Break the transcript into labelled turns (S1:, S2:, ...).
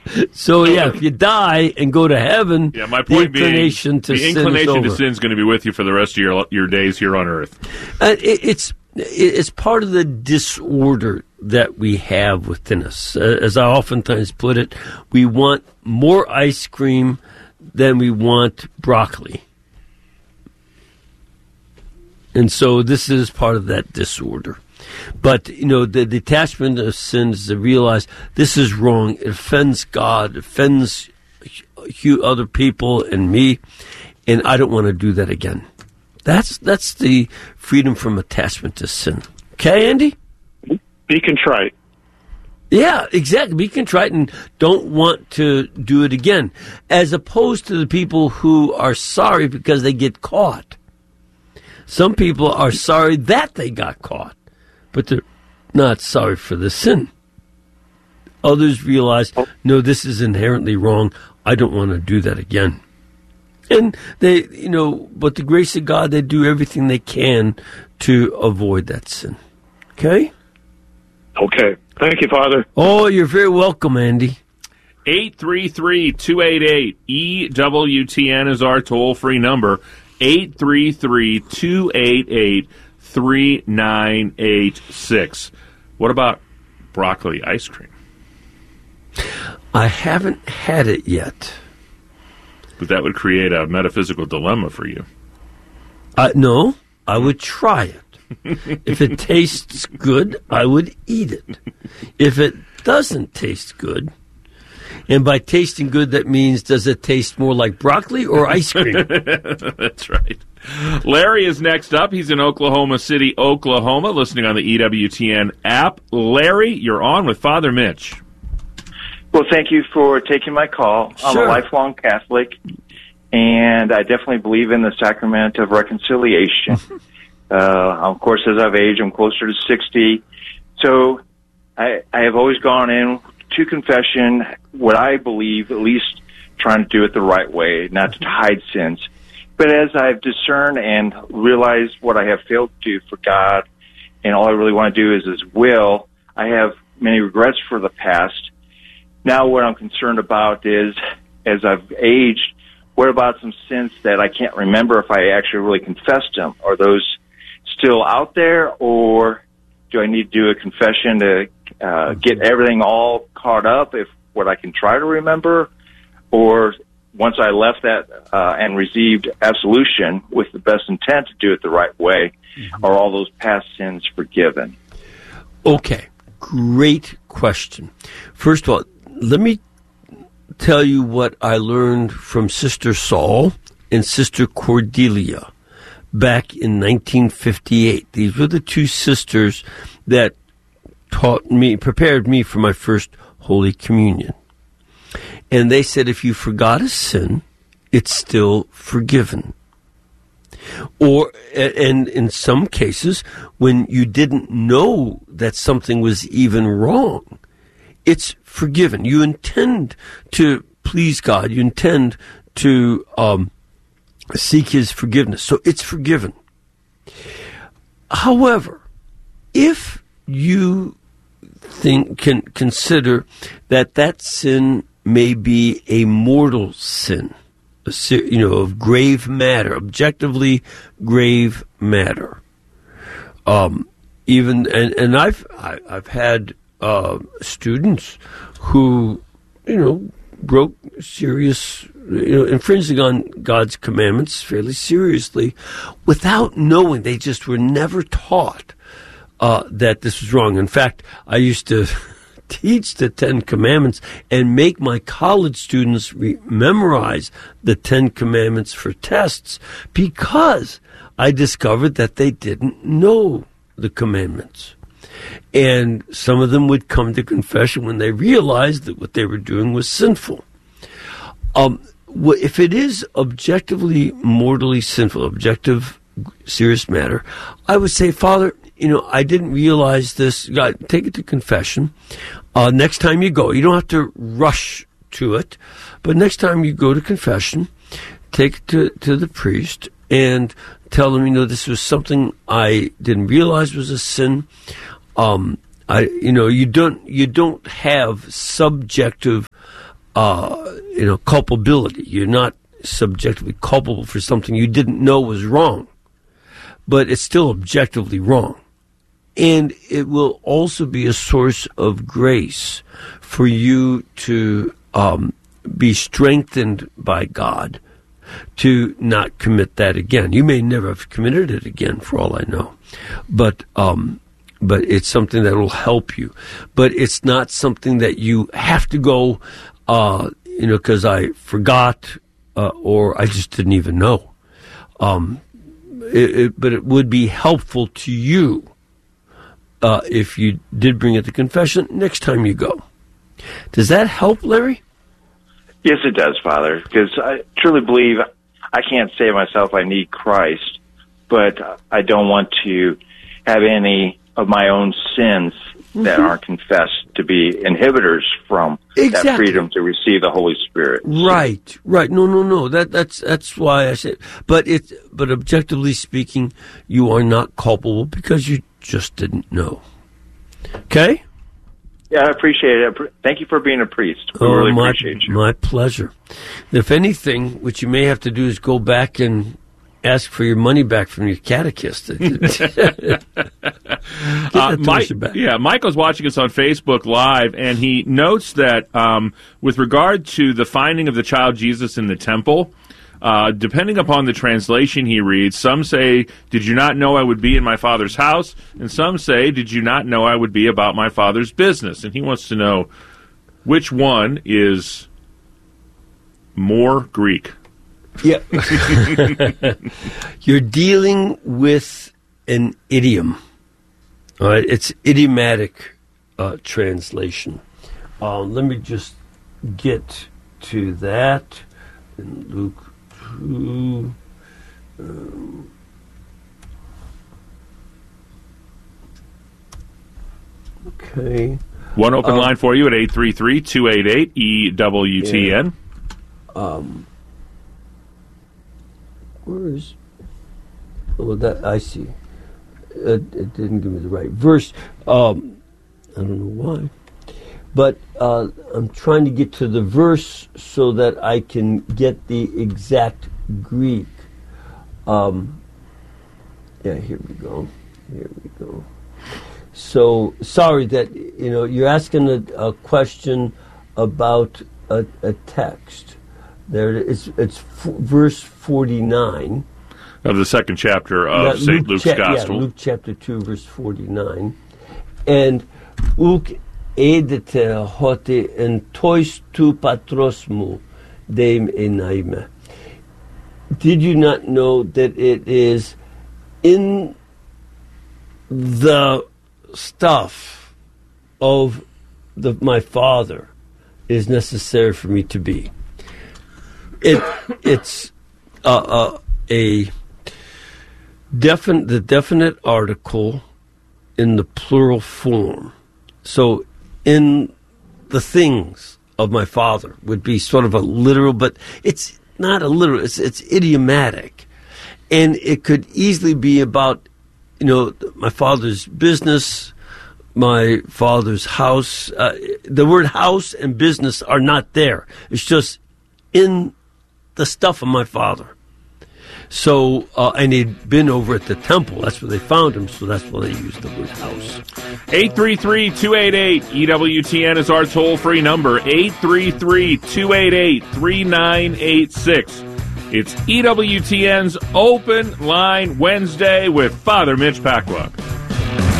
S1: So, if you die and go to heaven,
S2: my point
S1: the inclination to sin
S2: is going to be with you for the rest of your days here on earth.
S1: It's part of the disorder that we have within us. As I oftentimes put it, we want more ice cream than we want broccoli. And so this is part of that disorder. But, the detachment of sin is to realize this is wrong. It offends God, offends other people and me, and I don't want to do that again. That's the freedom from attachment to sin. Okay, Andy?
S3: Be contrite.
S1: Yeah, exactly. Be contrite and don't want to do it again. As opposed to the people who are sorry because they get caught. Some people are sorry that they got caught, but they're not sorry for the sin. Others realize, no, this is inherently wrong. I don't want to do that again. And they, but the grace of God, they do everything they can to avoid that sin. Okay?
S3: Okay. Thank you, Father.
S1: Oh, you're very welcome, Andy.
S2: 833-288-EWTN is our toll-free number. 833-288-3986. What about broccoli ice cream?
S1: I haven't had it yet.
S2: But that would create a metaphysical dilemma for you.
S1: No, I would try it. If it tastes good, I would eat it. If it doesn't taste good, and by tasting good, that means does it taste more like broccoli or ice cream?
S2: That's right. Larry is next up. He's in Oklahoma City, Oklahoma, listening on the EWTN app. Larry, you're on with Father Mitch.
S4: Well, thank you for taking my call. I'm a lifelong Catholic, and I definitely believe in the sacrament of reconciliation. Of course, as I've aged, I'm closer to 60. So I have always gone in to confession, what I believe, at least trying to do it the right way, not to hide sins. But as I've discerned and realized what I have failed to do for God, and all I really want to do is His will, I have many regrets for the past. Now what I'm concerned about is, as I've aged, what about some sins that I can't remember if I actually really confessed them? Are those still out there, or do I need to do a confession to get everything all caught up, if what I can try to remember? Or once I left that and received absolution with the best intent to do it the right way, are all those past sins forgiven?
S1: Okay, great question. First of all, let me tell you what I learned from Sister Saul and Sister Cordelia back in 1958. These were the two sisters that prepared me for my first Holy Communion. And they said, if you forgot a sin, it's still forgiven. And in some cases, when you didn't know that something was even wrong, it's forgiven. You intend to please God. You intend to seek His forgiveness. So it's forgiven. However, if you consider that sin may be a mortal sin, of grave matter, objectively grave matter. And I've had students who, broke serious, infringing on God's commandments fairly seriously without knowing. They just were never taught that this was wrong. In fact, I used to teach the 10 Commandments and make my college students memorize the 10 Commandments for tests because I discovered that they didn't know the commandments. And some of them would come to confession when they realized that what they were doing was sinful. If it is objectively mortally sinful, objective serious matter, I would say, Father, I didn't realize this. God, take it to confession. Next time you go, you don't have to rush to it, but next time you go to confession, take it to the priest and tell them, this was something I didn't realize was a sin. You don't have subjective culpability. You're not subjectively culpable for something you didn't know was wrong, but it's still objectively wrong. And it will also be a source of grace for you to be strengthened by God to not commit that again. You may never have committed it again, for all I know, but it's something that will help you. But it's not something that you have to go, because I forgot or I just didn't even know. But it would be helpful to you if you did bring it to confession next time you go. Does that help, Larry?
S4: Yes, it does, Father, because I truly believe I can't save myself. I need Christ, but I don't want to have any of my own sins that aren't confessed to be inhibitors from that freedom to receive the Holy Spirit.
S1: Right. No. That's why I said. But objectively speaking, you are not culpable because you just didn't know. Okay.
S4: Yeah, I appreciate it. Thank you for being a priest. We really appreciate you.
S1: My pleasure. If anything, what you may have to do is go back and ask for your money back from your catechist.
S2: Michael's watching us on Facebook Live, and he notes that with regard to the finding of the child Jesus in the temple, depending upon the translation he reads, some say, "Did you not know I would be in my Father's house?" And some say, "Did you not know I would be about my Father's business?" And he wants to know which one is more Greek.
S1: Yeah. You're dealing with an idiom. All right, it's idiomatic translation. Let me just get to that in Luke 2. Okay.
S2: One open line for you at 833-288-EWTN.
S1: Where is... Oh, that I see. It didn't give me the right verse. I don't know why. But I'm trying to get to the verse so that I can get the exact Greek. Here we go. So, sorry that, you're asking a question about a text. There it is. It's verse 49.
S2: Of the second chapter of St. Luke's Gospel.
S1: Yeah, Luke chapter 2, verse 49. And uk edete hote en tois tu patrosmu deim enaime. Did you not know that it is in the stuff of my Father is necessary for me to be? It's the definite article in the plural form. So in the things of my Father would be sort of a literal, but it's not a literal, it's idiomatic. And it could easily be about, my Father's business, my Father's house. The word house and business are not there. It's just in the stuff of my Father. So, and he'd been over at the temple. That's where they found him, so that's why they used the word house.
S2: 833-288-EWTN is our toll-free number, 833-288-3986. It's EWTN's Open Line Wednesday with Father Mitch Pacwa.